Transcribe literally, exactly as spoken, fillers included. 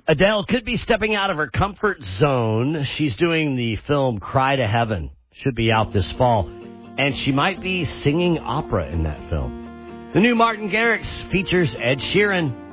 Adele could be stepping out of her comfort zone. She's doing the film Cry to Heaven. Should be out this fall. And she might be singing opera in that film. The new Martin Garrix features Ed Sheeran.